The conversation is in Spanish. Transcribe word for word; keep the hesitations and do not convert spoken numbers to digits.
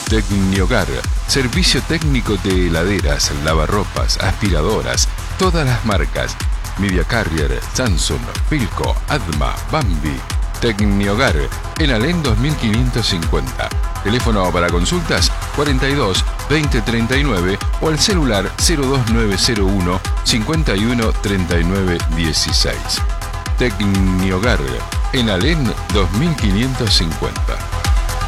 Tecniogar, servicio técnico de heladeras, lavarropas, aspiradoras, todas las marcas. Media Carrier, Samsung, Philco, Adma, Bambi. Tecniogar, en Alén dos mil quinientos cincuenta. Teléfono para consultas cuarenta y dos, veinte, treinta y nueve o el celular cero dos nueve cero uno, cincuenta y uno, treinta y nueve, dieciséis. Tecniogar, en Alén dos mil quinientos cincuenta.